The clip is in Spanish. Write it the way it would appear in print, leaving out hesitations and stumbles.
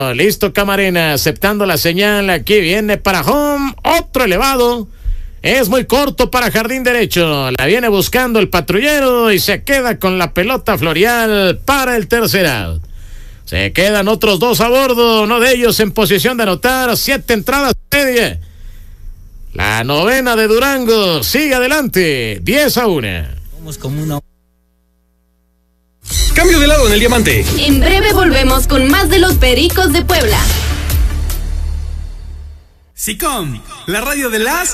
Listo, Camarena, aceptando la señal. Aquí viene para home. Otro elevado. Es muy corto para jardín derecho. La viene buscando el patrullero y se queda con la pelota Florial para el tercer out. Se quedan otros dos a bordo, uno de ellos en posición de anotar. 7 entradas media. La novena de Durango sigue adelante. 10-1. Vamos como una... Cambio de lado en el diamante. En breve volvemos con más de los Pericos de Puebla. SICOM, la radio de las